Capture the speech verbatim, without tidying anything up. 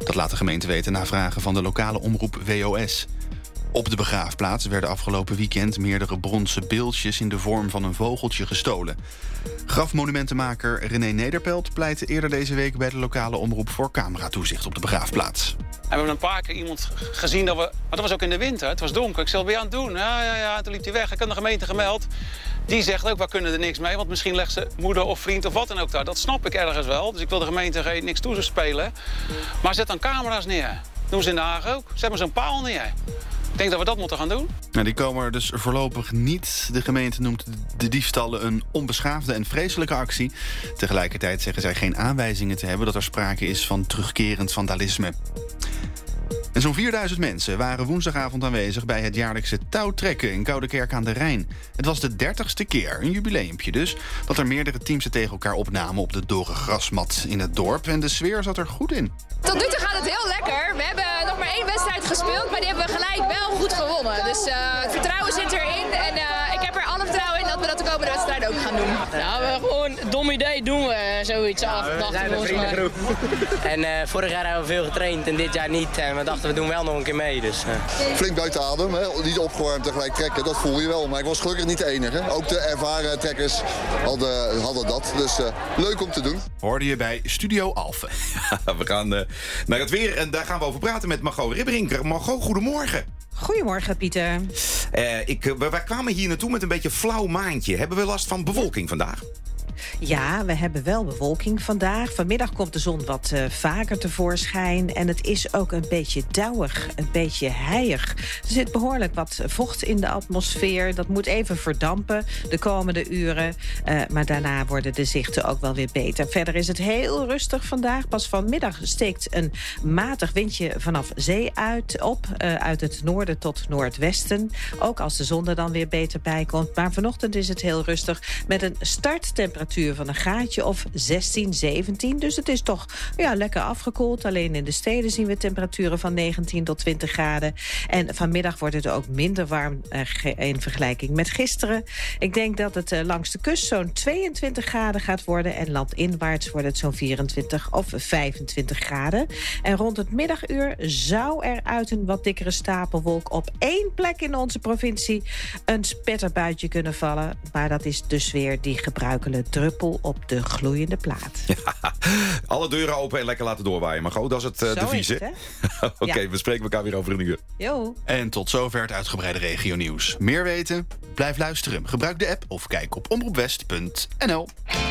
Dat laat de gemeente weten na vragen van de lokale omroep W O S. Op de begraafplaats werden afgelopen weekend meerdere bronzen beeldjes in de vorm van een vogeltje gestolen. Grafmonumentenmaker René Nederpelt pleitte eerder deze week bij de lokale omroep voor cameratoezicht op de begraafplaats. We hebben een paar keer iemand gezien, dat we, maar dat was ook in de winter, het was donker. Ik zei, wat ben je aan het doen? Ja, ja, ja, toen liep hij weg. Ik heb de gemeente gemeld. Die zegt ook, we kunnen er niks mee, want misschien legt ze moeder of vriend of wat dan ook daar. Dat snap ik ergens wel, dus ik wil de gemeente geen niks toespelen. Maar zet dan camera's neer. Doen ze in Den Haag ook. Zet maar zo'n paal neer. Ik denk dat we dat moeten gaan doen. Nou, die komen er dus voorlopig niet. De gemeente noemt de diefstallen een onbeschaafde en vreselijke actie. Tegelijkertijd zeggen zij geen aanwijzingen te hebben dat er sprake is van terugkerend vandalisme. En zo'n vierduizend mensen waren woensdagavond aanwezig bij het jaarlijkse touwtrekken in Koudekerk aan de Rijn. Het was de dertigste keer, een jubileumpje dus, dat er meerdere teams het tegen elkaar opnamen op de dorre grasmat in het dorp. En de sfeer zat er goed in. Tot nu toe gaat het heel lekker. We hebben nog maar één wedstrijd gespeeld, maar die hebben we gelijk wel goed gewonnen. Dus uh, het vertrouwen zit erin en uh, ik heb er alle vertrouwen in dat we dat de komende wedstrijden ook gaan doen. Nou, we gewoon een dom idee doen we zoiets af. Ja, we zijn een vriendengroep. En uh, vorig jaar hebben we veel getraind en dit jaar niet. En we dachten we doen wel nog een keer mee. Dus, uh. Flink buiten adem, hè? Niet opgewarmd tegelijk trekken, dat voel je wel. Maar ik was gelukkig niet de enige. Ook de ervaren trekkers hadden, hadden dat. Dus uh, leuk om te doen. Hoorde je bij Studio Alphen. Ja, we gaan uh, naar het weer en daar gaan we over praten met Margot Ribberingker. Margot, goedemorgen. Goedemorgen, Pieter. Uh, ik, uh, wij kwamen hier naartoe met een beetje flauw maantje. Hebben we last van bewolking vandaag? Ja, we hebben wel bewolking vandaag. Vanmiddag komt de zon wat uh, vaker tevoorschijn. En het is ook een beetje dauwig, een beetje heiig. Er zit behoorlijk wat vocht in de atmosfeer. Dat moet even verdampen de komende uren. Uh, maar daarna worden de zichten ook wel weer beter. Verder is het heel rustig vandaag. Pas vanmiddag steekt een matig windje vanaf zee uit op. Uh, uit het noorden tot noordwesten. Ook als de zon er dan weer beter bij komt. Maar vanochtend is het heel rustig met een starttemperatuur van een graadje of zestien, zeventien. Dus het is toch ja, lekker afgekoeld. Alleen in de steden zien we temperaturen van negentien tot twintig graden. En vanmiddag wordt het ook minder warm uh, in vergelijking met gisteren. Ik denk dat het uh, langs de kust zo'n tweeëntwintig graden gaat worden. En landinwaarts wordt het zo'n vierentwintig of vijfentwintig graden. En rond het middaguur zou er uit een wat dikkere stapelwolk op één plek in onze provincie een spetterbuitje kunnen vallen. Maar dat is dus weer die gebruikelijke druppel op de gloeiende plaat. Ja, alle deuren open en lekker laten doorwaaien. Maar goed, dat is het uh, devies, hè? Oké, okay, ja. We spreken elkaar weer over een uur. Jo. En tot zover het uitgebreide regionieuws. Meer weten? Blijf luisteren. Gebruik de app of kijk op omroepwest punt n l.